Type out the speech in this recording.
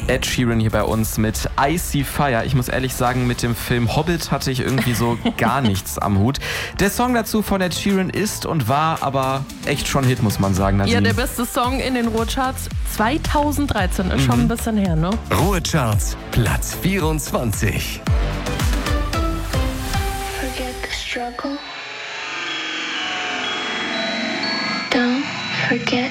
Ed Sheeran hier bei uns mit Icy Fire. Ich muss ehrlich sagen, mit dem Film Hobbit hatte ich irgendwie so gar nichts am Hut. Der Song dazu von Ed Sheeran ist und war aber echt schon Hit, muss man sagen. Ja, der beste Song in den Ruhrcharts 2013, ist schon ein bisschen her, ne? Ruhrcharts, Platz 24. Forget the struggle. Don't forget